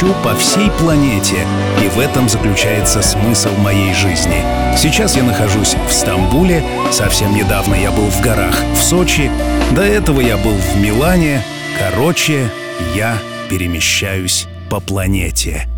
хочу по всей планете, и в этом заключается смысл моей жизни. Сейчас я нахожусь в Стамбуле, совсем недавно я был в горах в Сочи, до этого я был в Милане. Короче, я перемещаюсь по планете.